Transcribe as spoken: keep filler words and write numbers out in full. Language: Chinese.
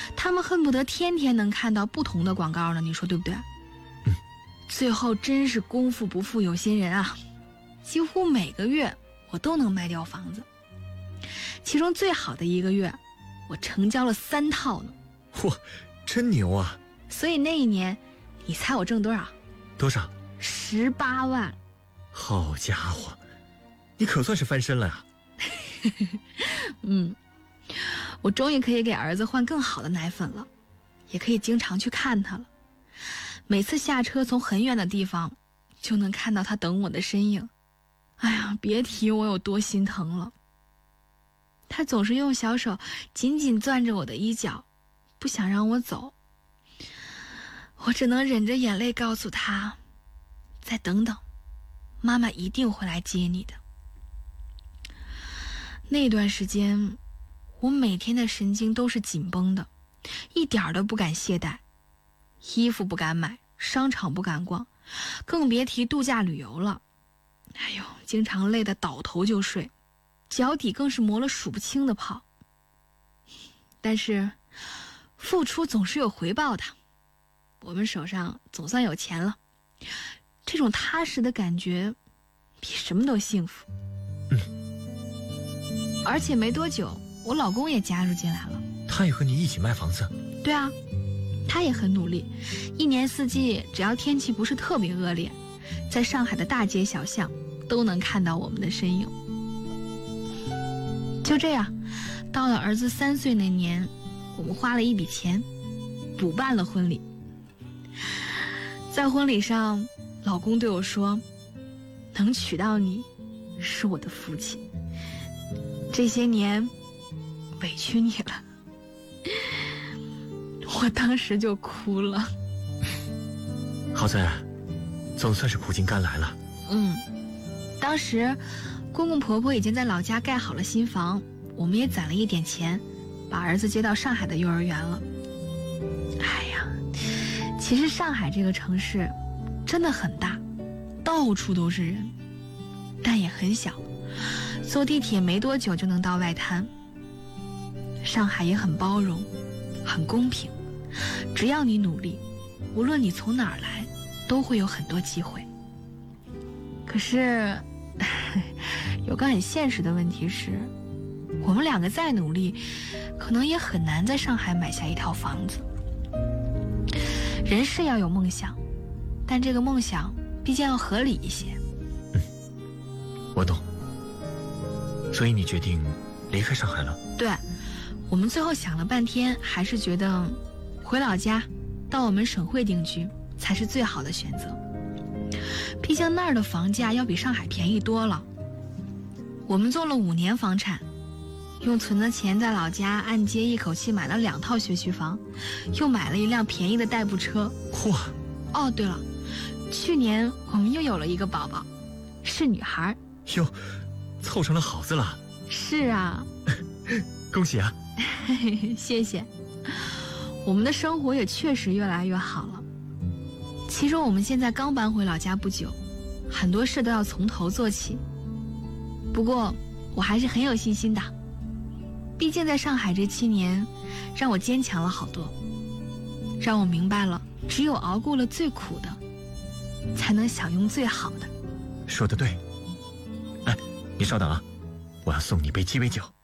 他们恨不得天天能看到不同的广告呢，你说对不对？ 嗯。 最后真是功夫不负有心人啊，几乎每个月我都能卖掉房子，其中最好的一个月我成交了三套呢。 嚯，真牛啊！ 所以那一年你猜我挣多少？ 多少？ 十八万。 好家伙，你可算是翻身了呀！ 嗯，我终于可以给儿子换更好的奶粉了，也可以经常去看他了。每次下车从很远的地方就能看到他等我的身影，哎呀，别提我有多心疼了。他总是用小手紧紧攥着我的衣角，不想让我走。我只能忍着眼泪告诉他，再等等，妈妈一定会来接你的。那段时间我每天的神经都是紧绷的，一点都不敢懈怠，衣服不敢买，商场不敢逛，更别提度假旅游了。哎呦，经常累得倒头就睡，脚底更是磨了数不清的泡。但是付出总是有回报的，我们手上总算有钱了，这种踏实的感觉比什么都幸福。 嗯， 而且没多久我老公也加入进来了。 他也和你一起卖房子？ 对啊，他也很努力，一年四季只要天气不是特别恶劣，在上海的大街小巷都能看到我们的身影。就这样，到了儿子三岁那年，我们花了一笔钱补办了婚礼。在婚礼上，老公对我说，能娶到你是我的福气，这些年委屈你了。我当时就哭了。 好在总算是苦尽甘来了。 嗯，当时公公婆婆已经在老家盖好了新房，我们也攒了一点钱，把儿子接到上海的幼儿园了。哎呀，其实上海这个城市真的很大，到处都是人，但也很小，坐地铁没多久就能到外滩。上海也很包容，很公平，只要你努力，无论你从哪儿来，都会有很多机会。可是有个很现实的问题是，我们两个再努力，可能也很难在上海买下一套房子。人是要有梦想，但这个梦想毕竟要合理一些。 嗯，我懂。所以你决定离开上海了？ 对，我们最后想了半天，还是觉得回老家到我们省会定居才是最好的选择。毕竟那儿的房价要比上海便宜多了。我们做了五年房产，用存的钱在老家按揭一口气买了两套学区房，又买了一辆便宜的代步车。 嚯！ 哦，对了，去年我们又有了一个宝宝，是女孩。 哟，凑成了好字了。 是啊。 恭喜啊。 谢谢。我们的生活也确实越来越好了。其实我们现在刚搬回老家不久，很多事都要从头做起。不过我还是很有信心的，毕竟在上海这七年让我坚强了好多，让我明白了只有熬过了最苦的，才能享用最好的。 说得对。哎，你稍等啊，我要送你杯鸡尾酒。